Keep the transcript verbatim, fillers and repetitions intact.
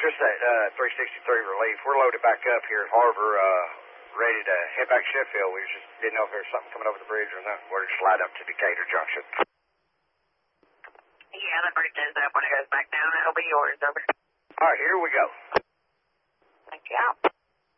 just that uh, three sixty-three relief. We're loaded back up here at Harbor, uh, ready to head back to Sheffield. We just didn't know if there was something coming over the bridge or not. We're just slide up to Decatur Junction. Yeah, the bridge is up when it goes back down. It'll be yours, over. All right, here we go. Thank you.